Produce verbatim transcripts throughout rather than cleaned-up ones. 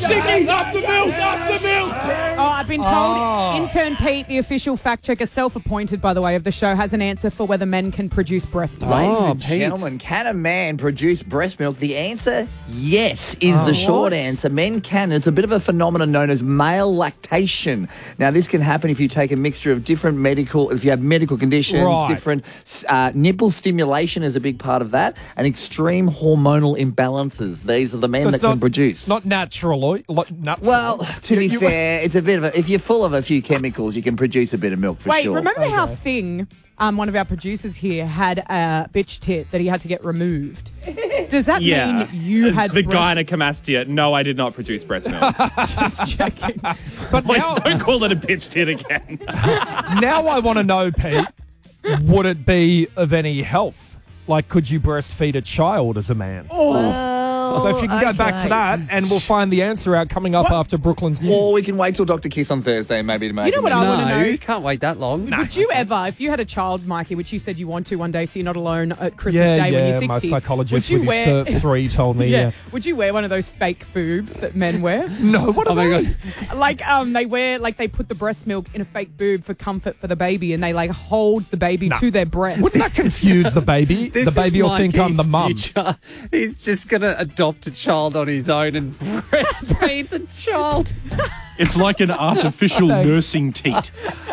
Sticky, up the milk, up the milk. Oh, I've been told Oh. intern Pete, the official fact checker, self-appointed, by the way, of the show, has an answer for whether men can produce breast milk. Ladies Oh, and Pete. gentlemen, can a man produce breast milk? The answer, yes, is the short What? answer. Men can. It's a bit of a phenomenon known as male lactation. Now, this can happen if you take a mixture of different medical, if you have medical conditions, Right. different uh, nipple stimulation is a big part of that, and extreme hormonal imbalances. These are the men So that it's can not, produce. not natural. Like, natural. Well, to You- be you- fair, it's a bit of a, if you're full of a few chemicals, you can produce a bit of milk for Wait, sure. remember how Thing, um, one of our producers here, had a bitch tit that he had to get removed? Does that Yeah. mean you had the breast- gynecomastia. No, I did not produce breast milk. Just checking. But Please now, don't call it a bitch tit again. now I want to know, Pete, would it be of any health? Like, could you breastfeed a child as a man? Well, So if you can go back to okay. that, and we'll find the answer out coming up after Brooklyn's news. Or we can wait till Doctor Kiss on Thursday maybe to make You know it. what I want to No, know? you can't wait that long. Would you ever, if you had a child, Mikey, which you said you want to one day, so you're not alone at Christmas yeah, Day yeah, when you're my sixty, psychologist would you with his wear, Cert three told me, yeah, yeah. would you wear one of those fake boobs that men wear? No, what are Oh my they? God. Like um, they wear, like they put the breast milk in a fake boob for comfort for the baby, and they like hold the baby Nah. to their breast. Wouldn't that confuse the baby? This the baby is will think I'm Mikey's the mum. future. He's just going to adopt a child on his own and breastfeed the child. It's like an artificial Thanks. nursing teat.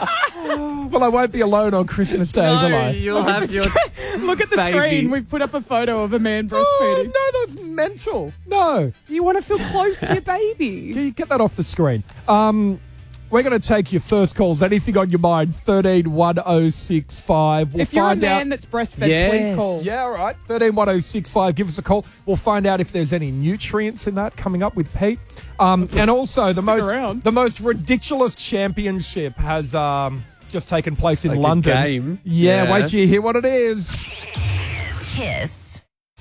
Well, I won't be alone on Christmas Day, will No, I? you'll have your... Look at the Baby. screen. We've put up a photo of a man Oh, breastfeeding. no, that's mental. No. You want to feel close to your Can baby. you get that off the screen? Um, we're going to take your first calls. Anything on your mind? thirteen one oh six five. We'll If you're a find man out. that's breastfed, Yes. please call. Yeah, all right. thirteen one oh six five. Give us a call. We'll find out if there's any nutrients in that coming up with Pete. Um, and also the Stick most around. the most ridiculous championship has um, just taken place in Like a London. game? Yeah, Yeah. wait till you hear what it is. Kiss.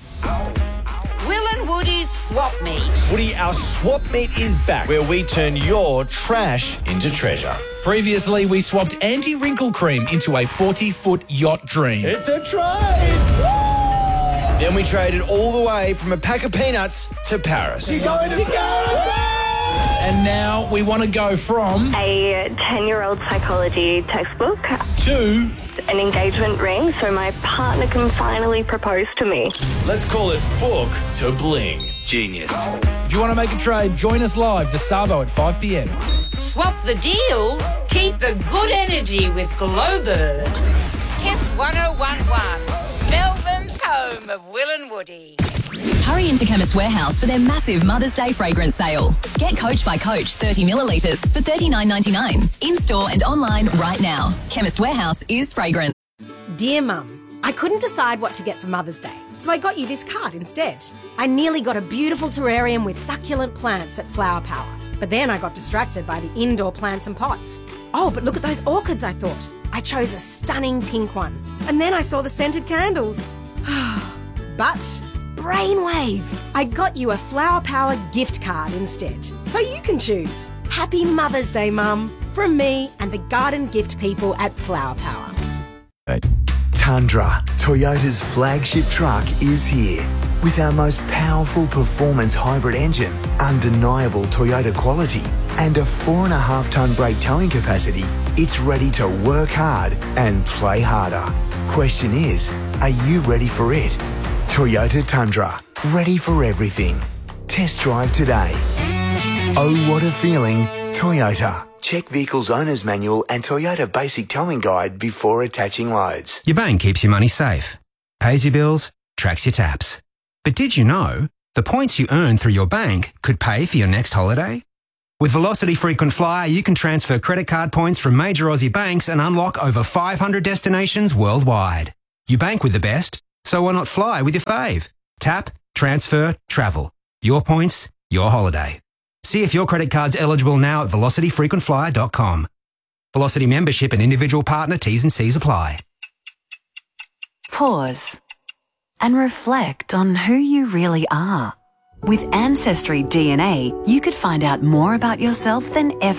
Will and Woody's swap meet. Woody, our swap meet is back, where we turn your trash into treasure. Previously, we swapped anti-wrinkle cream into a forty-foot yacht dream. It's a trade! Then we traded all the way from a pack of peanuts to Paris. You're going to Paris! And now we want to go from A ten-year-old psychology textbook, to an engagement ring, so my partner can finally propose to me. Let's call it book to bling. Genius. If you want to make a trade, join us live this Savo at five p.m. Swap the deal. Keep the good energy with Glowbird. Kiss one oh one one. Melbourne's home of Will and Woody. Hurry into Chemist Warehouse for their massive Mother's Day fragrance sale. Get Coach by Coach thirty millilitres for thirty-nine ninety-nine. In-store and online right now. Chemist Warehouse is fragrant. Dear Mum, I couldn't decide what to get for Mother's Day, so I got you this card instead. I nearly got a beautiful terrarium with succulent plants at Flower Power, but then I got distracted by the indoor plants and pots. Oh, but look at those orchids, I thought. I chose a stunning pink one. And then I saw the scented candles. But brainwave! I got you a Flower Power gift card instead, so you can choose. Happy Mother's Day, Mum, from me and the garden gift people at Flower Power. Tundra, Toyota's flagship truck, is here. With our most powerful performance hybrid engine, undeniable Toyota quality, and a four and a half tonne brake towing capacity, it's ready to work hard and play harder. Question is, are you ready for it? Toyota Tundra, ready for everything. Test drive today. Oh, what a feeling, Toyota. Check Vehicle's Owner's Manual and Toyota Basic Towing Guide before attaching loads. Your bank keeps your money safe, pays your bills, tracks your taps. But did you know the points you earn through your bank could pay for your next holiday? With Velocity Frequent Flyer, you can transfer credit card points from major Aussie banks and unlock over five hundred destinations worldwide. You bank with the best, so why not fly with your fave? Tap, transfer, travel. Your points, your holiday. See if your credit card's eligible now at velocity frequent flyer dot com. Velocity membership and individual partner T's and C's apply. Pause and reflect on who you really are. With Ancestry D N A, you could find out more about yourself than ever.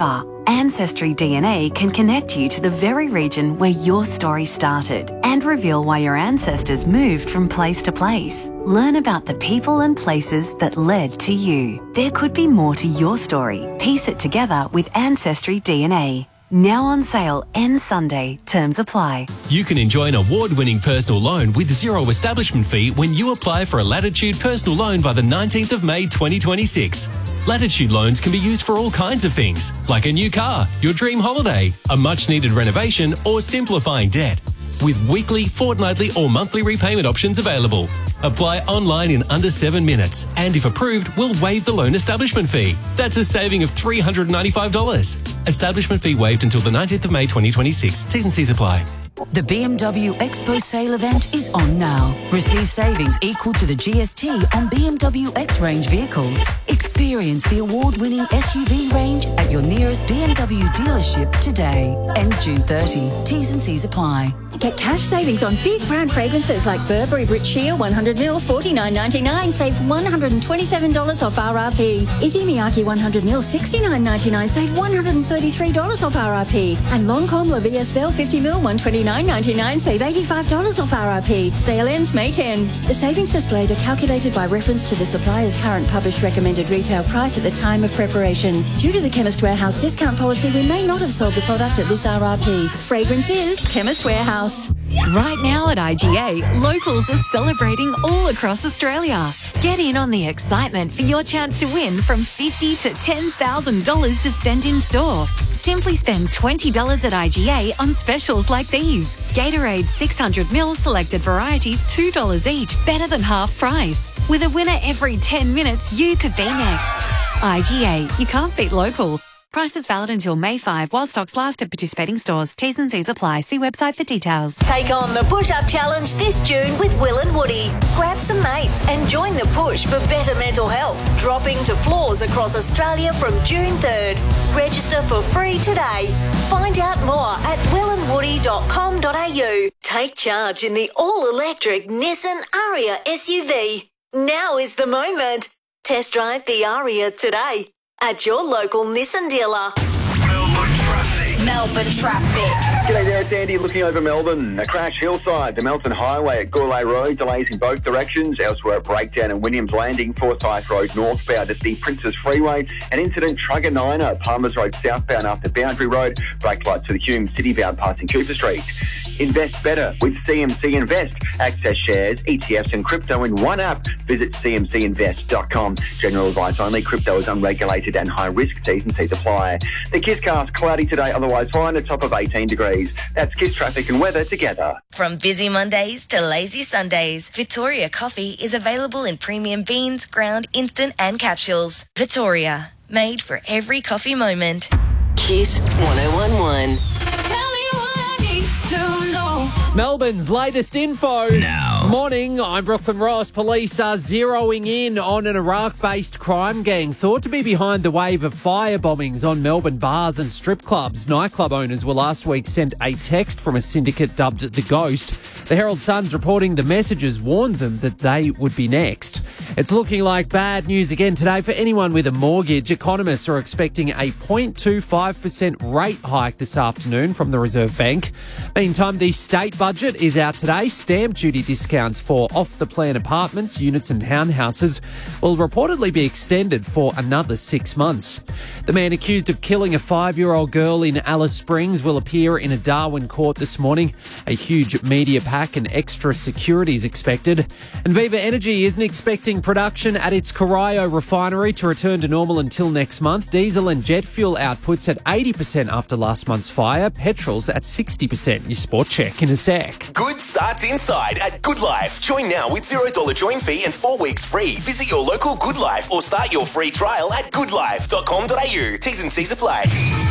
Ancestry D N A can connect you to the very region where your story started and reveal why your ancestors moved from place to place. Learn about the people and places that led to you. There could be more to your story. Piece it together with Ancestry D N A. Now on sale, ends Sunday. Terms apply. You can enjoy an award-winning personal loan with zero establishment fee when you apply for a Latitude personal loan by the nineteenth of May twenty twenty-six. Latitude loans can be used for all kinds of things, like a new car, your dream holiday, a much-needed renovation, or simplifying debt. With weekly, fortnightly, or monthly repayment options available. Apply online in under seven minutes, and if approved, we'll waive the loan establishment fee. That's a saving of three hundred ninety-five dollars. Establishment fee waived until the nineteenth of May twenty twenty-six. T's and C's apply. The B M W Expo sale event is on now. Receive savings equal to the G S T on B M W X-Range vehicles. Experience the award-winning S U V range at your nearest B M W dealership today. Ends June thirtieth. T's and C's apply. Get cash savings on big brand fragrances like Burberry Brit Sheer one hundred mil, forty-nine ninety-nine. Save one hundred twenty-seven dollars off R R P. Izzy Miyake one hundred mil, sixty-nine ninety-nine. Save one hundred thirty-three dollars off R R P. And Lancôme La V S Belle fifty mil, one hundred twenty-nine ninety-nine. Save eighty-five dollars off R R P. Sale ends May tenth. The savings displayed are calculated by reference to the supplier's current published recommended retail price at the time of preparation. Due to the Chemist Warehouse discount policy, we may not have sold the product at this R R P. Fragrance is Chemist Warehouse. Right now at I G A, locals are celebrating all across Australia. Get in on the excitement for your chance to win from fifty thousand dollars to ten thousand dollars to spend in store. Simply spend twenty dollars at I G A on specials like these. Gatorade six hundred mil selected varieties, two dollars each, better than half price. With a winner every ten minutes, you could be next. I G A, you can't beat local. Prices valid until May fifth while stocks last at participating stores. T's and C's apply. See website for details. Take on the push-up challenge this June with Will and Woody. Grab some mates and join the push for better mental health. Dropping to floors across Australia from June third. Register for free today. Find out more at will and woody dot com dot a u. Take charge in the all-electric Nissan Ariya S U V. Now is the moment. Test drive the Ariya today at your local Nissan dealer. Melbourne traffic. G'day there, it's Andy looking over Melbourne. A crash hillside, the Melton Highway at Gourlay Road, delays in both directions. Elsewhere, a breakdown in Williams Landing, Forsyth Road northbound at the Princes Freeway. An incident, Trugger Niner, Palmers Road southbound after Boundary Road. Brake light to the Hume City bound passing Cooper Street. Invest better with C M C Invest. Access shares, E T Fs and crypto in one app. Visit c m c invest dot com. General advice only. Crypto is unregulated and high risk. T's and C's apply. The Kisscast, cloudy today, otherwise fine, a top of eighteen degrees. That's Kiss traffic and weather together. From busy Mondays to lazy Sundays, Victoria Coffee is available in premium beans, ground, instant and capsules. Victoria, made for every coffee moment. Kiss one oh one one. Melbourne's latest info. Now. Morning, I'm Brooklyn Ross. Police are zeroing in on an Iraq-based crime gang thought to be behind the wave of fire bombings on Melbourne bars and strip clubs. Nightclub owners were last week sent a text from a syndicate dubbed The Ghost. The Herald Sun's reporting the messages warned them that they would be next. It's looking like bad news again today for anyone with a mortgage. Economists are expecting a zero point two five percent rate hike this afternoon from the Reserve Bank. Meantime, the state budget is out today. Stamp duty discounts for off-the-plan apartments, units and townhouses will reportedly be extended for another six months. The man accused of killing a five-year-old girl in Alice Springs will appear in a Darwin court this morning. A huge media pack and extra security is expected. And Viva Energy isn't expecting production at its Corio refinery to return to normal until next month. Diesel and jet fuel outputs at eighty percent after last month's fire. Petrol's at sixty percent. Your sport check in a sec. Good starts inside at Good Life. Join now with zero dollars join fee and four weeks free. Visit your local Good Life or start your free trial at good life dot com dot a u. T's and C's apply.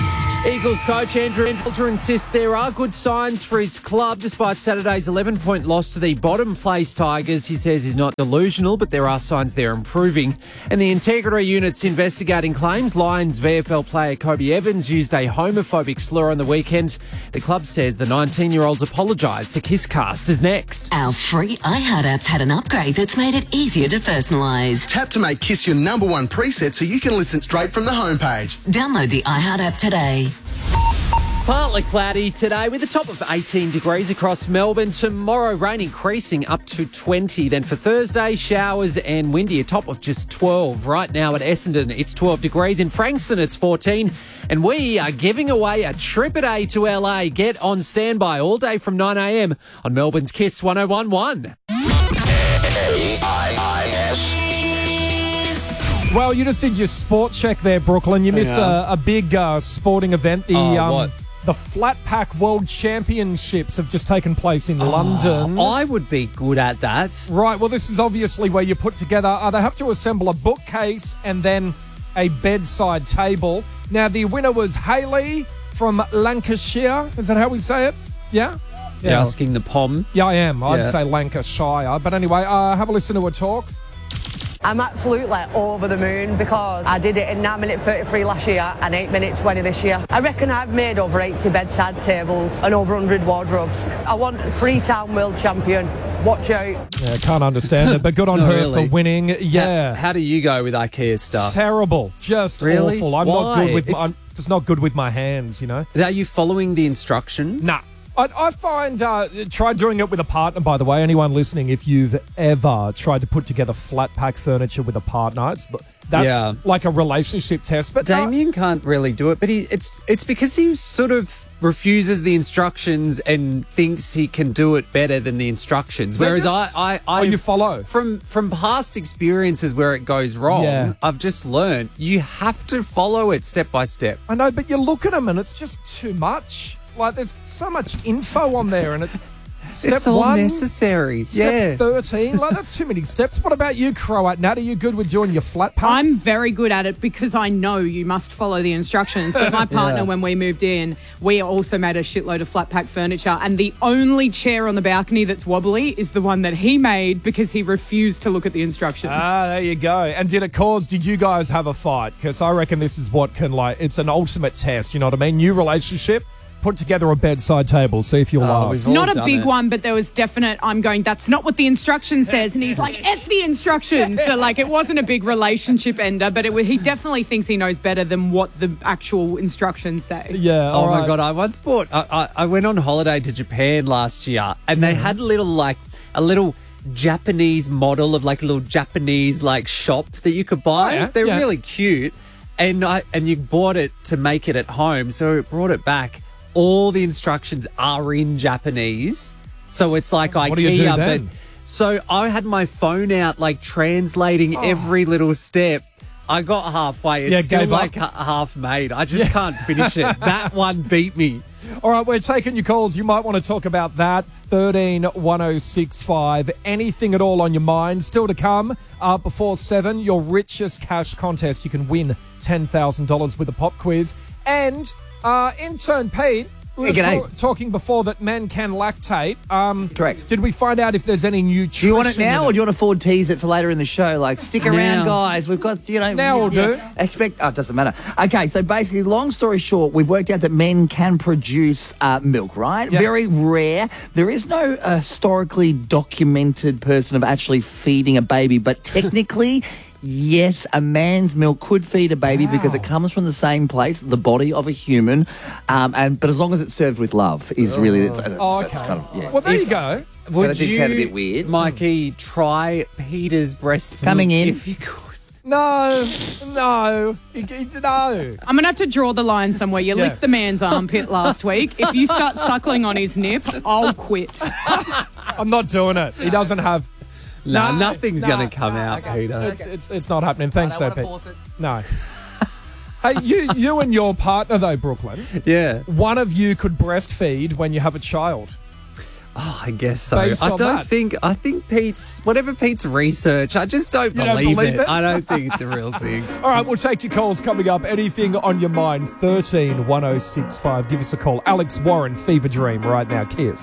Eagles coach Andrew Walter insists there are good signs for his club despite Saturday's eleven-point loss to the bottom-place Tigers. He says he's not delusional, but there are signs they're improving. And the Integrity Unit's investigating claims Lions V F L player Kobe Evans used a homophobic slur on the weekend. The club says the nineteen-year-old's apologised. The Kisscast is next. Our free iHeart apps had an upgrade that's made it easier to personalise. Tap to make Kiss your number one preset so you can listen straight from the homepage. Download the iHeart app today. Partly cloudy today with a top of eighteen degrees across Melbourne. Tomorrow, rain increasing up to twenty. Then for Thursday, showers and windy, a top of just twelve. Right now at Essendon, it's twelve degrees. In Frankston, it's fourteen. And we are giving away a trip a day to L A. Get on standby all day from nine a m on Melbourne's Kiss one oh one one. Well, you just did your sport check there, Brooklyn. You missed a, a big uh, sporting event. The Oh, um, what? the Flat Pack World Championships have just taken place in London. I would be good at that. Right, well, this is obviously where you put together, uh, they have to assemble a bookcase and then a bedside table. Now, the winner was Hayley from Lancashire. Is that how we say it? Yeah? You're asking the P O M? Yeah, I am. I'd Yeah. say Lancashire. But anyway, uh, have a listen to her talk. I'm absolutely over the moon because I did it in nine minute thirty-three last year and eight minute twenty this year. I reckon I've made over eighty bedside tables and over one hundred wardrobes. I want three-time world champion. Watch out. Yeah, can't understand it, but good on Not her really. for winning. Yeah. How, how do you go with IKEA stuff? Terrible. Just Really? awful. I'm Why? not good with my, It's- I'm just not good with my hands, you know? Are you following the instructions? Nah. I, I find, uh, try doing it with a partner, by the way. Anyone listening, if you've ever tried to put together flat pack furniture with a partner, it's, that's Yeah. like a relationship test. But uh, Damien can't really do it, but he it's it's because he sort of refuses the instructions and thinks he can do it better than the instructions. They're Whereas just- I, I, I Oh, you follow. from from past experiences where it goes wrong. Yeah. I've just learned you have to follow it step by step. I know, but you look at them and it's just too much. Like, there's so much info on there, and it's step It's all one, necessary. Step Yeah. thirteen. Like, that's too many steps. What about you, Croat? Nat, are you good with doing your flat pack? I'm very good at it because I know you must follow the instructions. But my partner, Yeah. when we moved in, we also made a shitload of flat pack furniture. And the only chair on the balcony that's wobbly is the one that he made because he refused to look at the instructions. Ah, there you go. And did it cause, did you guys have a fight? Because I reckon this is what can, like, it's an ultimate test, you know what I mean? New relationship, put together a bedside table, see if you'll last. Not a big one, but there was definite, I'm going, that's not what the instruction says. And he's like, F the instructions. So, like, it wasn't a big relationship ender, but it was, he definitely thinks he knows better than what the actual instructions say. Yeah. Oh my god! I once bought. I, I, I went on holiday to Japan last year, and they had a little like a little Japanese model of like a little Japanese like shop that you could buy. Oh, yeah, They're yeah. really cute, and I and you bought it to make it at home, so it brought it back. All the instructions are in Japanese, so it's like IKEA. What do you do then? But so I had my phone out, like translating Oh. every little step. I got halfway. It's Yeah, still gave up? like ha- half made. I just can't finish it. That one beat me. All right, we're taking your calls. You might want to talk about that. thirteen one oh six five. Anything at all on your mind? Still to come uh, before seven, your richest cash contest. You can win ten thousand dollars with a pop quiz. And uh, intern Pete, we were Hey, g'day. talk- talking before that men can lactate. Um, Correct. Did we find out if there's any nutrition? Do you want it in now, or do you want to forward tease it for later in the show? Like, stick around, Now. guys. We've got, you know... Now we'll do. Expect... Oh, it doesn't matter. Okay, so basically, long story short, we've worked out that men can produce uh, milk, right? Yeah. Very rare. There is no uh, historically documented person of actually feeding a baby, but technically... Yes, a man's milk could feed a baby because it comes from the same place, the body of a human, um, and but as long as it's served with love, is really that's, that's, Oh, that's okay. kind of yeah. Well, there you go. But Would it did you, sound a bit weird. Mikey, try Peter's breast milk Coming in. if you could? No, no, you- you- no. I'm going to have to draw the line somewhere. You Yeah. licked the man's armpit last week. If you start suckling on his nip, I'll quit. I'm not doing it. He doesn't have... No, No, nothing's no, going to come out, Peter. It's, it's, it's not happening. Thanks, I though, don't Pete. wanna force it. No. Hey, you, you and your partner, though, Brooklyn, Yeah. one of you could breastfeed when you have a child. Oh, I guess so. Based I on don't that. think. I think Pete's whatever Pete's research. I just don't, You don't believe, believe it. it? I don't think it's a real thing. All right, we'll take your calls coming up. Anything on your mind? thirteen one oh six five. Give us a call. Alex Warren, Fever Dream, right now. Kiss.